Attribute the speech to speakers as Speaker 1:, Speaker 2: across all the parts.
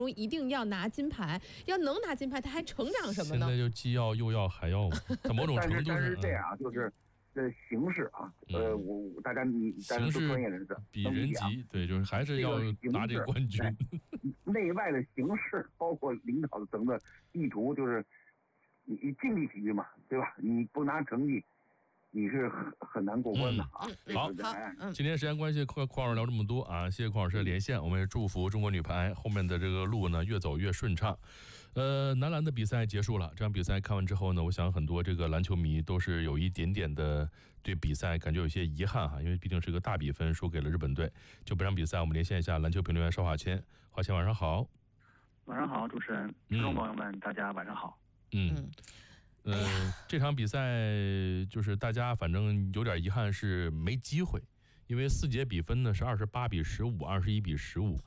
Speaker 1: 一定要拿金牌，要能拿金牌，他还成长什么呢？
Speaker 2: 现在就既要又要还要嘛，它某种程度
Speaker 3: 但是这样，就是形式啊，大家
Speaker 2: 形式
Speaker 3: 专业人士
Speaker 2: 比人急，对，就是还是要拿这个冠军。
Speaker 3: 内外的形式，包括领导层的意图，就是你竞技体育嘛，对吧？你不拿成绩，你是很难过关的啊。
Speaker 2: 好，今天时间关系，邝老师聊这么多啊，谢谢邝老师的连线，我们也祝福中国女排后面的这个路呢越走越顺畅。男篮的比赛结束了，这场比赛看完之后呢，我想很多这个篮球迷都是有一点点的对比赛感觉有些遗憾哈，因为毕竟是个大比分输给了日本队。就本场比赛，我们连线一下篮球评论员邵华谦，华谦晚上好。
Speaker 4: 晚上好，主持人，听众朋友们，大家晚上好。
Speaker 2: 这场比赛就是大家反正有点遗憾是没机会，因为4节比分呢是28比15、21比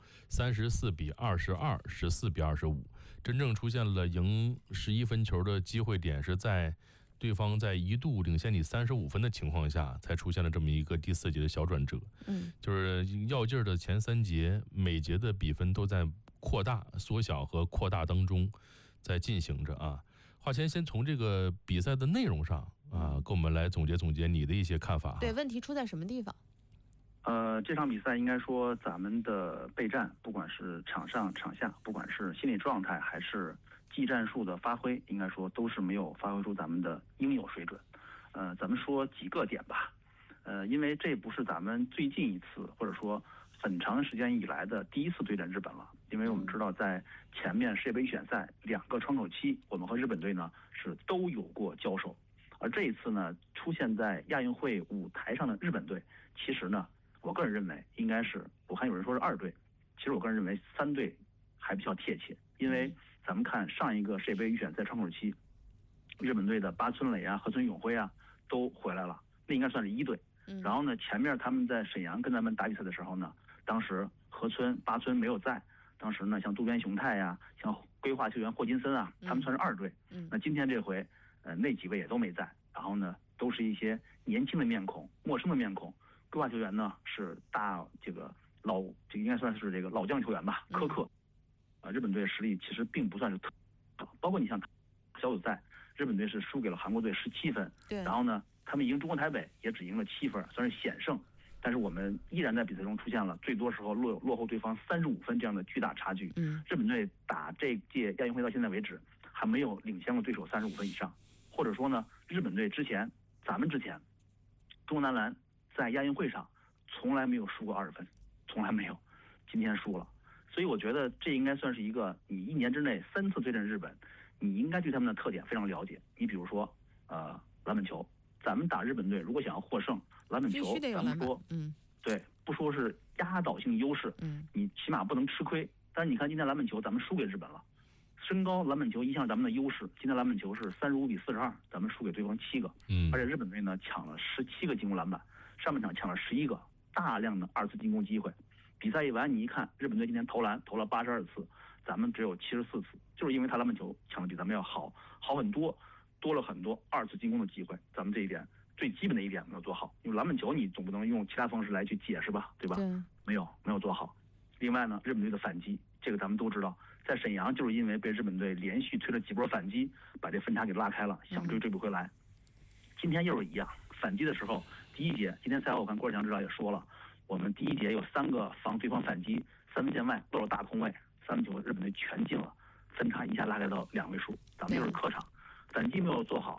Speaker 2: 15、34比22、14比25，真正出现了赢11分球的机会点是在对方在一度领先你35分的情况下，才出现了这么一个第4节的小转折。就是要劲儿的前3节，每节的比分都在扩大、缩小和扩大当中在进行着啊。华谦先从这个比赛的内容上啊，跟我们来总结你的一些看法。
Speaker 1: 对，问题出在什么地方？
Speaker 4: 这场比赛应该说咱们的备战，不管是场上场下，不管是心理状态还是技战术的发挥，应该说都是没有发挥出咱们的应有水准。咱们说几个点吧。因为这不是咱们最近一次，或者说很长时间以来的第一次对阵日本了。因为我们知道在前面世界杯预选赛2个窗口期，我们和日本队呢是都有过交手，而这一次呢出现在亚运会舞台上的日本队，其实呢我个人认为应该是，我看有人说是2队，其实我个人认为3队还比较贴切。因为咱们看上一个世界杯预选赛窗口期，日本队的八村垒啊、河村永辉啊都回来了，那应该算是1队。然后呢，前面他们在沈阳跟咱们打比赛的时候呢，当时河村、八村没有在，当时呢像渡边雄太呀、像规划球员霍金森啊，他们算是2队。那今天这回那几位也都没在，然后呢都是一些年轻的面孔、陌生的面孔。规划球员呢是这个应该算是这个老将球员吧，科克。日本队实力其实并不算是特，包括你像小组赛，日本队是输给了韩国队17分，
Speaker 1: 对，
Speaker 4: 然后呢他们赢中国台北也只赢了7分，算是险胜。但是我们依然在比赛中出现了最多时候落后对方35分这样的巨大差距。日本队打这届亚运会到现在为止还没有领先过对手35分以上，或者说呢，日本队咱们之前，中国男篮在亚运会上从来没有输过20分，从来没有，今天输了。所以我觉得这应该算是一个你1年之内3次对阵日本，你应该对他们的特点非常了解。你比如说篮板球，咱们打日本队如果想要获胜，篮板球咱们说对，不说是压倒性优势，你起码不能吃亏。但是你看今天篮板球咱们输给日本了，身高篮板球一向咱们的优势，今天篮板球是35比42，咱们输给对方7个。而且日本队呢抢了17个进攻篮板，上半场抢了11个，大量的2次进攻机会。比赛一完，你一看日本队今天投篮投了82次，咱们只有74次，就是因为他篮板球抢的比咱们要好很多，多了很多2次进攻的机会。咱们这一点最基本的一点没有做好，因为篮板球你总不能用其他方式来去解释吧，对吧？没有做好。另外呢，日本队的反击，这个咱们都知道，在沈阳就是因为被日本队连续推了几波反击，把这分差给拉开了，想追不回来。今天又是一样，反击的时候，第1节今天赛后我看郭志强指导也说了，我们第1节有3个防对方反击，3分线外漏了大空位，3分球日本队全进了，分差一下拉开到2位数。咱们又是客场，反击没有做好，